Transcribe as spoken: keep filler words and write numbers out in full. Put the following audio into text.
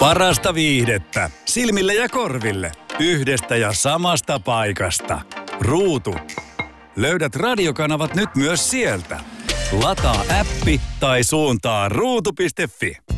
Parasta viihdettä silmille ja korville yhdestä ja samasta paikasta. Ruutu. Löydät radiokanavat nyt myös sieltä. Lataa appi tai suuntaa ruutu piste fi.